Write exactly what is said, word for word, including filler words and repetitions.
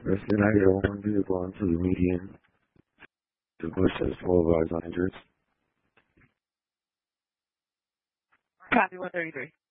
Then I hear one vehicle onto the median. The bush has twelve eyes on injuries. Copy one thirty-three.